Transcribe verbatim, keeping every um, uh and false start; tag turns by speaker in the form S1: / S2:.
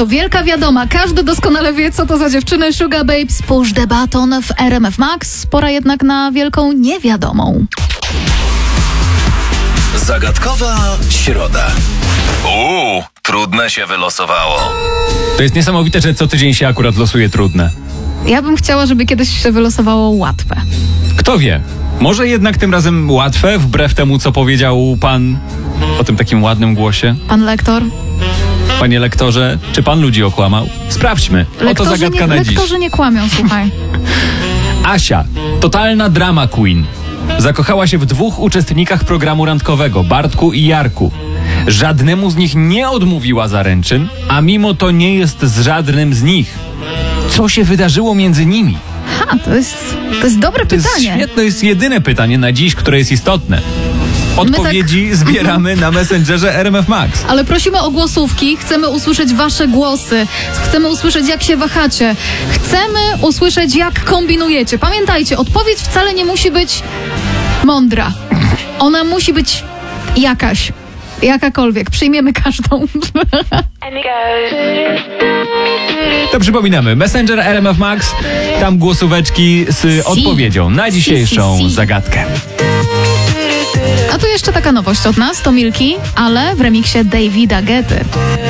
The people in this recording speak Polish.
S1: To wielka wiadoma. Każdy doskonale wie, co to za dziewczyny. Sugar Babes, Push the Button w R M F Max. Pora jednak na wielką niewiadomą.
S2: Zagadkowa środa. Uuu, trudne się wylosowało.
S3: To jest niesamowite, że co tydzień się akurat losuje trudne.
S1: Ja bym chciała, żeby kiedyś się wylosowało łatwe.
S3: Kto wie? Może jednak tym razem łatwe, wbrew temu, co powiedział pan o tym takim ładnym głosie.
S1: Pan lektor?
S3: Panie lektorze, czy pan ludzi okłamał? Sprawdźmy. Oto zagadka
S1: nie,
S3: na dziś.
S1: lektorzy nie kłamią, słuchaj.
S3: Asia, totalna drama queen. Zakochała się w dwóch uczestnikach programu randkowego, Bartku i Jarku. Żadnemu z nich nie odmówiła zaręczyn, a mimo to nie jest z żadnym z nich. Co się wydarzyło między nimi?
S1: Ha, to jest, to jest dobre
S3: To jest
S1: pytanie.
S3: świetne, to jest jedyne pytanie na dziś, które jest istotne. Odpowiedzi
S1: tak...
S3: zbieramy na Messengerze R M F Max.
S1: Ale prosimy o głosówki, chcemy usłyszeć wasze głosy, chcemy usłyszeć, jak się wahacie, chcemy usłyszeć, jak kombinujecie. Pamiętajcie, odpowiedź wcale nie musi być mądra. Ona musi być jakaś, jakakolwiek. Przyjmiemy każdą.
S3: To przypominamy, Messenger R M F Max, tam głosóweczki z odpowiedzią na dzisiejszą
S1: si, si, si.
S3: zagadkę.
S1: A tu jeszcze taka nowość od nas, to Milki, ale w remiksie Davida Guetty.